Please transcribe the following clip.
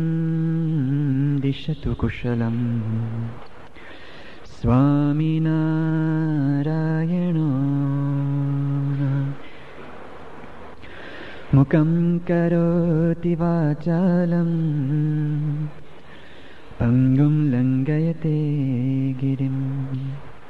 दिशतु कुशलम् स्वामिनारायणो मुखं करोति वाचालं पङ्गुं लङ्घयते गिरिं